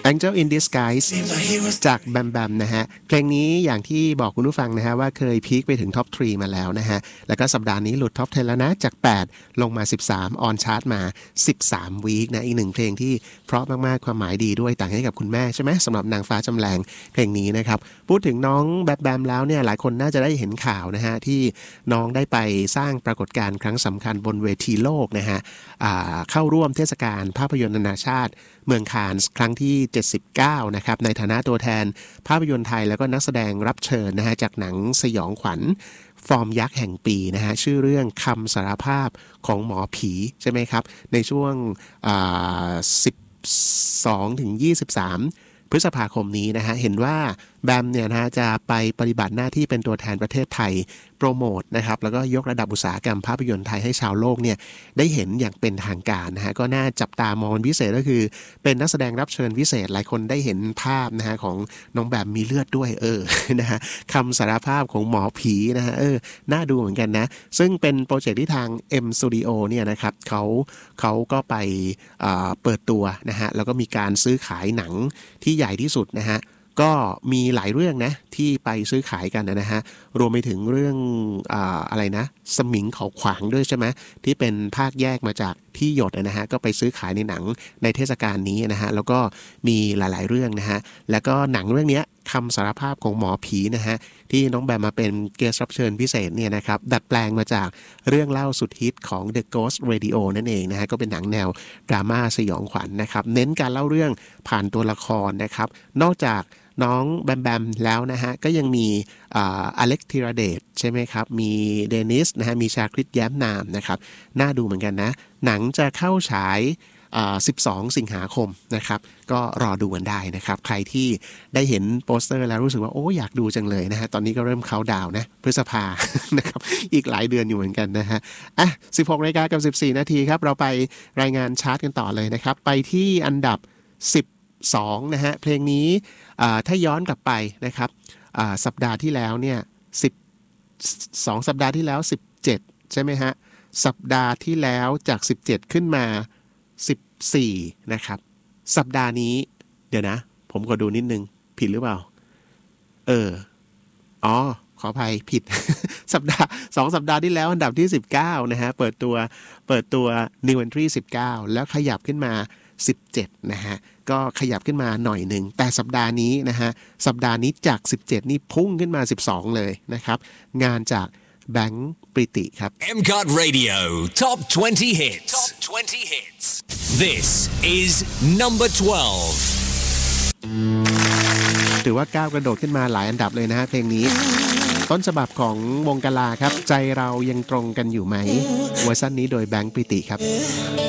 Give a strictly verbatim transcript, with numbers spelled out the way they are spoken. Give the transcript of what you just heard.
Angel in Disguise จากแบมแบมนะฮะเพลงนี้อย่างที่บอกคุณผู้ฟังนะฮะว่าเคยพีคไปถึงท็อปสามมาแล้วนะฮะแล้วก็สัปดาห์นี้หลุดท็อปสิบแล้วนะจากแปดลงมาสิบสามออนชาร์ตมาสิบสามวีคนะอีกหนึ่งเพลงที่เพราะมากๆความหมายดีด้วยแต่งให้กับคุณแม่ใช่ไหมสำหรับนางฟ้าจำแรงเพลงนี้นะครับพูดถึงน้องแบมแบมแล้วเนี่ยหลายคนน่าจะได้เห็นข่าวนะฮะที่น้องได้ไปสร้างปรากฏการณ์ครั้งสำคัญบนเวทีโลกนะฮะเข้าร่วมเทศกาลภาพยนตร์นานาชาติเมืองคานส์ครั้งที่เจ็ดสิบเก้านะครับในฐานะตัวแทนภาพยนตร์ไทยแล้วก็นักแสดงรับเชิญนะฮะจากหนังสยองขวัญฟอร์มยักษ์แห่งปีนะฮะชื่อเรื่องคำสารภาพของหมอผีใช่ไหมครับในช่วงสิบสองถึงยี่สิบสามพฤษภาคมนี้นะฮะเห็นว่าแบมเนี่ยนะจะไปปฏิบัติหน้าที่เป็นตัวแทนประเทศไทยโปรโมทนะครับแล้วก็ยกระดับอุตสาหกรรมภาพยนตร์ไทยให้ชาวโลกเนี่ยได้เห็นอย่างเป็นทางการนะฮะก็น่าจับตามองพิเศษก็คือเป็นนักแสดงรับเชิญพิเศษหลายคนได้เห็นภาพนะฮะของน้องแบมมีเลือดด้วยเออนะฮะคำสารภาพของหมอผีนะฮะเออน่าดูเหมือนกันนะซึ่งเป็นโปรเจกต์ที่ทาง M Studio เนี่ยนะครับเขาเขาก็ไปเอ่อเปิดตัวนะฮะแล้วก็มีการซื้อขายหนังที่ใหญ่ที่สุดนะฮะก็มีหลายเรื่องนะที่ไปซื้อขายกันนะฮะรวมไปถึงเรื่องอ่าอะไรนะสมิงเขาขวางด้วยใช่ไหมที่เป็นภาคแยกมาจากที่หยดนะฮะก็ไปซื้อขายในหนังในเทศกาลนี้นะฮะแล้วก็มีหลายๆเรื่องนะฮะแล้วก็หนังเรื่องนี้คำสารภาพของหมอผีนะฮะที่น้องแบมมาเป็นเกสต์รับเชิญพิเศษเนี่ยนะครับดัดแปลงมาจากเรื่องเล่าสุดฮิตของ The Ghost Radio นั่นเองนะฮะก็เป็นหนังแนวดราม่าสยองขวัญ นะครับเน้นการเล่าเรื่องผ่านตัวละครนะครับนอกจากน้องแบมแบมแล้วนะฮะก็ยังมีอเล็กธีรเดชใช่ไหมครับมีเดนิสนะฮะมีชาคริตแย้มนามนะครับน่าดูเหมือนกันนะหนังจะเข้าฉายสิบสองสิงหาคมนะครับก็รอดูกันได้นะครับใครที่ได้เห็นโปสเตอร์แล้วรู้สึกว่าโอ้อยากดูจังเลยนะฮะตอนนี้ก็เริ่มเค้าท์ดาวน์นะพฤษภา นะครับอีกหลายเดือนอยู่เหมือนกันนะฮะอ่ะสิบหกนาฬิกากับสิบสี่นาทีครับเราไปรายงานชาร์ตกันต่อเลยนะครับไปที่อันดับสิบสองนะฮะเพลงนี้ถ้าย้อนกลับไปนะครับสัปดาห์ที่แล้วเนี่ยสิบสองสัปดาห์ที่แล้วสิบเจ็ดใช่ไหมฮะสัปดาห์ที่แล้วจากสิบเจ็ดขึ้นมาสิบสี่นะครับสัปดาห์นี้เดี๋ยวนะผมขอดูนิดนึงผิดหรือเปล่าเอออ๋อขออภัยผิด สัปดาห์สองสัปดาห์ที่แล้วอันดับที่สิบเก้านะฮะเปิดตัวเปิดตัว New Entry สิบเก้าแล้วขยับขึ้นมาสิบเจ็ดนะฮะก็ขยับขึ้นมาหน่อยนึงแต่สัปดาห์นี้นะฮะสัปดาห์นี้จากสิบเจ็ดนี่พุ่งขึ้นมาสิบสองเลยนะครับงานจากแบงค์ปริติครับเอ็ม ซี โอ ที Radio Top twenty Hits Top twenty Hits This is number twelve ถือว่าก้าวกระโดดขึ้นมาหลายอันดับเลยนะฮะเพลงนี้ต้นฉบับของวงกะลาครับใจเรายังตรงกันอยู่ไหมเวอร์ชันนี้โดยแบงค์ปริติครับ